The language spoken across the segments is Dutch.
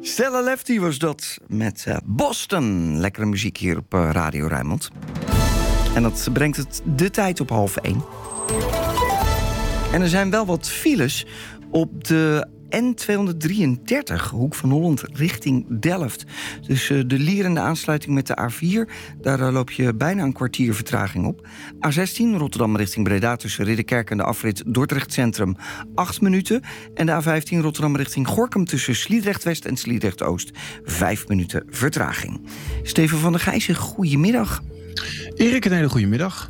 Stella Lefty was dat met Boston. Lekkere muziek hier op Radio Rijnmond. En dat brengt het de tijd op 12:30. En er zijn wel wat files op de N233, Hoek van Holland, richting Delft. Dus de lierende aansluiting met de A4... daar loop je bijna een kwartier vertraging op. A16, Rotterdam richting Breda, tussen Ridderkerk en de afrit Dordrecht Centrum, 8 minuten. En de A15, Rotterdam richting Gorinchem, tussen Sliedrecht West en Sliedrecht Oost, 5 minuten vertraging. Steven van der Gijzen, goedemiddag. Erik, een hele goede middag.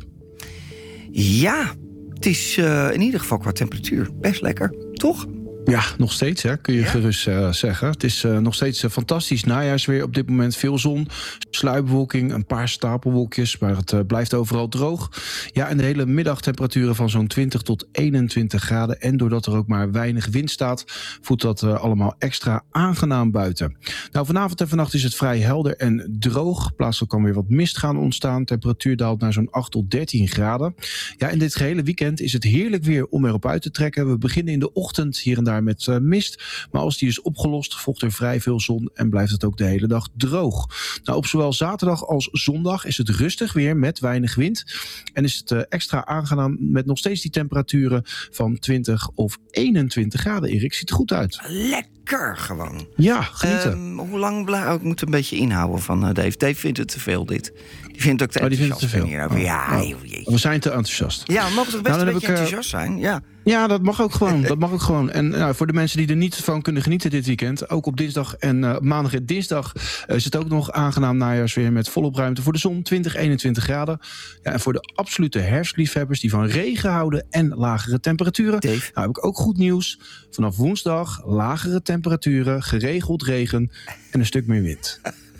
Ja, het is in ieder geval qua temperatuur best lekker, toch? Ja, nog steeds, hè, kun je gerust zeggen. Het is nog steeds fantastisch najaarsweer op dit moment. Veel zon, sluierbewolking, een paar stapelwolkjes, maar het blijft overal droog. Ja, en de hele middagtemperaturen van zo'n 20 tot 21 graden. En doordat er ook maar weinig wind staat, voelt dat allemaal extra aangenaam buiten. Nou, vanavond en vannacht is het vrij helder en droog. Plaatselijk kan weer wat mist gaan ontstaan. Temperatuur daalt naar zo'n 8 tot 13 graden. Ja, en dit gehele weekend is het heerlijk weer om erop uit te trekken. We beginnen in de ochtend hier en daar met mist. Maar als die is opgelost, volgt er vrij veel zon en blijft het ook de hele dag droog. Nou, op zowel zaterdag als zondag is het rustig weer met weinig wind. En is het extra aangenaam met nog steeds die temperaturen van 20 of 21 graden. Erik, ziet er goed uit. Lekker gewoon. Ja, genieten. Hoe lang ik moet een beetje inhouden van Dave. Dave vindt het te veel, dit. Die vindt ook te enthousiast. Die vindt het te veel. Ja, we zijn te enthousiast. Ja, we mogen toch best een beetje enthousiast zijn? Ja. Ja, dat mag ook gewoon. Dat mag ook gewoon. En voor de mensen die er niet van kunnen genieten dit weekend, ook op dinsdag en maandag en dinsdag is het ook nog aangenaam najaarsweer met volop ruimte voor de zon, 20, 21 graden. Ja, en voor de absolute herfstliefhebbers die van regen houden en lagere temperaturen, nou, heb ik ook goed nieuws. Vanaf woensdag lagere temperaturen, geregeld regen en een stuk meer wind.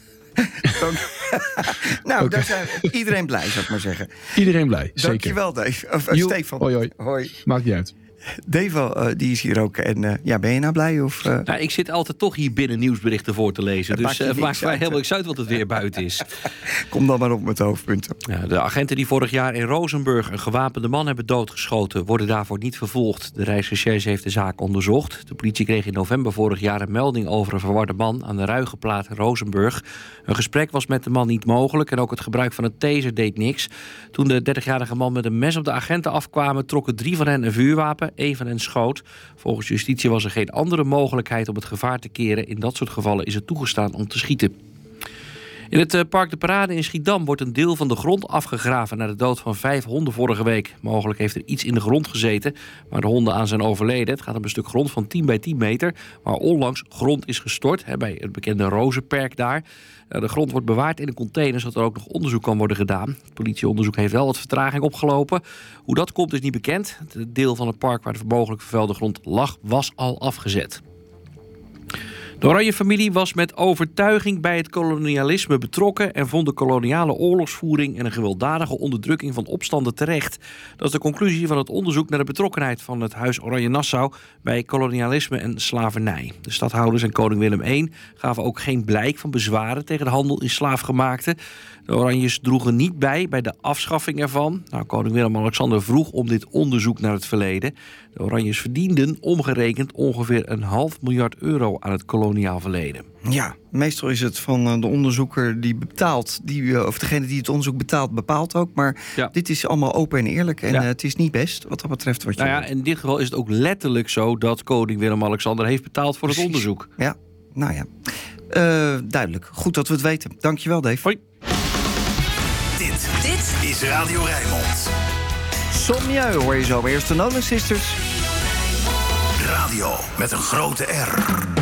Nou, daar zijn iedereen blij, zou ik maar zeggen. Iedereen blij, zeker. Dankjewel, Dave. Stefan. Hoi. Maakt niet uit. Dave, die is hier ook. En ben je nou blij? Of, Nou, ik zit altijd toch hier binnen nieuwsberichten voor te lezen. Dus het maakt mij helemaal niks uit wat het weer buiten is. Kom dan maar op met de hoofdpunten. Ja, de agenten die vorig jaar in Rozenburg een gewapende man hebben doodgeschoten, worden daarvoor niet vervolgd. De Rijksrecherche heeft de zaak onderzocht. De politie kreeg in november vorig jaar een melding over een verwarde man aan de Ruigeplaat in Rozenburg. Een gesprek was met de man niet mogelijk en ook het gebruik van een taser deed niks. Toen de 30-jarige man met een mes op de agenten afkwamen, trokken 3 van hen een vuurwapen. 1 van hen schoot. Volgens justitie was er geen andere mogelijkheid om het gevaar te keren. In dat soort gevallen is het toegestaan om te schieten. In het Park de Parade in Schiedam wordt een deel van de grond afgegraven na de dood van 5 honden vorige week. Mogelijk heeft er iets in de grond gezeten, maar de honden aan zijn overleden. Het gaat om een stuk grond van 10 bij 10 meter, waar onlangs grond is gestort, bij het bekende Rozenperk daar. De grond wordt bewaard in een container, zodat er ook nog onderzoek kan worden gedaan. Het politieonderzoek heeft wel wat vertraging opgelopen. Hoe dat komt is niet bekend. Het deel van het park waar de mogelijk vervuilde grond lag, was al afgezet. De Oranje-familie was met overtuiging bij het kolonialisme betrokken en vond de koloniale oorlogsvoering en een gewelddadige onderdrukking van opstanden terecht. Dat is de conclusie van het onderzoek naar de betrokkenheid van het Huis Oranje-Nassau bij kolonialisme en slavernij. De stadhouders en koning Willem I gaven ook geen blijk van bezwaren tegen de handel in slaafgemaakten. De Oranjes droegen niet bij de afschaffing ervan. Nou, koning Willem-Alexander vroeg om dit onderzoek naar het verleden. De Oranjes verdienden omgerekend ongeveer €500 miljoen aan het koloniaal verleden. Ja, meestal is het van de onderzoeker die betaalt, of degene die het onderzoek betaalt, bepaalt ook. Maar dit is allemaal open en eerlijk en het is niet best wat dat betreft. Wat je in dit geval is het ook letterlijk zo dat koning Willem-Alexander heeft betaald voor het onderzoek. Ja, nou ja. Duidelijk. Goed dat we het weten. Dankjewel, Dave. Hoi. Dit is Radio Rijnmond. Sommieu hoor je zo. Eerst de Nolan Sisters. Radio met een grote R.